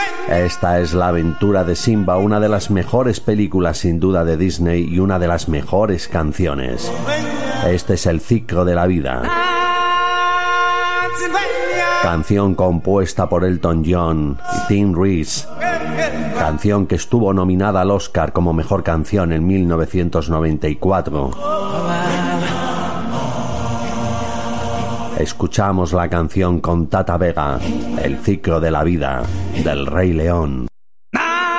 Esta es la aventura de Simba, una de las mejores películas sin duda de Disney y una de las mejores canciones. Este es el ciclo de la vida. Canción compuesta por Elton John y Tim Rice. Canción que estuvo nominada al Oscar como mejor canción en 1994. Escuchamos la canción con Tata Vega, El ciclo de la vida, del Rey León.